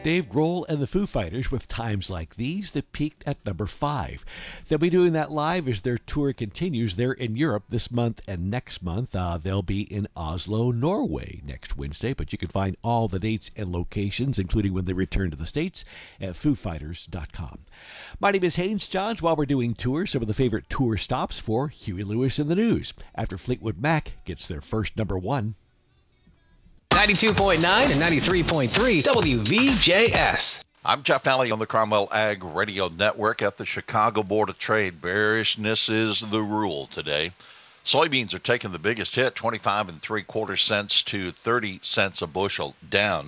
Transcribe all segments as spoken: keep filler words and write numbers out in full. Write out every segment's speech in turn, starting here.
Dave Grohl and the Foo Fighters with Times Like These that peaked at number five. They'll be doing that live as their tour continues. They're in Europe this month and next month. Uh, they'll be in Oslo, Norway next Wednesday, but you can find all the dates and locations, including when they return to the States, at foo fighters dot com. My name is Haynes Johns. While we're doing tours, some of the favorite tour stops for Huey Lewis in the News after Fleetwood Mac gets their first number one. ninety-two point nine and ninety-three point three W V J S. I'm Jeff Nally on the Cromwell Ag Radio Network at the Chicago Board of Trade. Bearishness is the rule today. Soybeans are taking the biggest hit, twenty-five and three quarter cents to thirty cents a bushel down.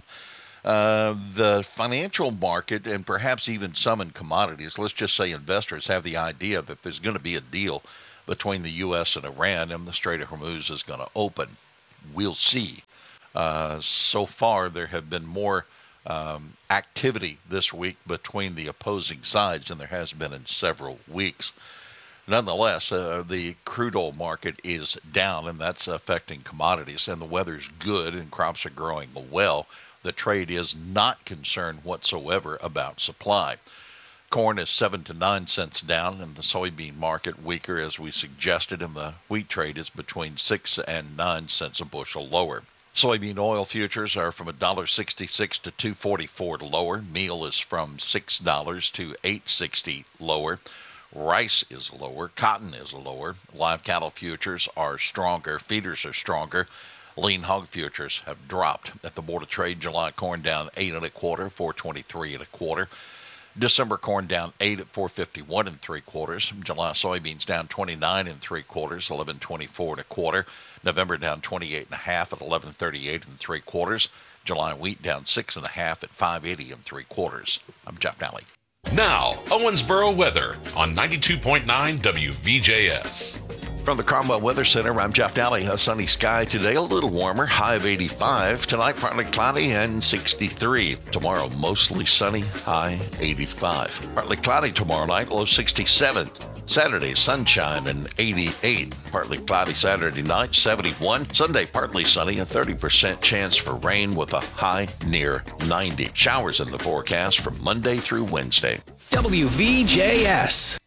Uh, the financial market and perhaps even some in commodities, let's just say investors have the idea of if there's going to be a deal between the U S and Iran and the Strait of Hormuz is going to open. We'll see. Uh, so far, there have been more um, activity this week between the opposing sides than there has been in several weeks. Nonetheless, uh, the crude oil market is down, and that's affecting commodities, and the weather's good and crops are growing well. The trade is not concerned whatsoever about supply. Corn is seven to nine cents down, and the soybean market weaker, as we suggested, and the wheat trade is between six and nine cents a bushel lower. Soybean oil futures are from one dollar sixty-six to two forty-four lower. Meal is from six dollars to eight sixty lower. Rice is lower. Cotton is lower. Live cattle futures are stronger. Feeders are stronger. Lean hog futures have dropped. At the Board of Trade, July corn down eight and a quarter, four twenty-three and a quarter. December corn down eight at four fifty-one and three quarters. July soybeans down twenty-nine and three quarters, eleven twenty-four and a quarter. November down twenty-eight and a half at eleven thirty-eight and three quarters. July wheat down six and a half at five eighty and three quarters. I'm Jeff Nally. Now, Owensboro weather on ninety-two point nine W V J S. From the Cromwell Weather Center, I'm Jeff Nally. A sunny sky today, a little warmer, high of eighty-five. Tonight, partly cloudy and sixty-three. Tomorrow, mostly sunny, high eighty-five. Partly cloudy tomorrow night, low sixty-seven. Saturday, sunshine and eighty-eight. Partly cloudy Saturday night, seventy-one. Sunday, partly sunny, a thirty percent chance for rain with a high near ninety. Showers in the forecast from Monday through Wednesday. W V J S.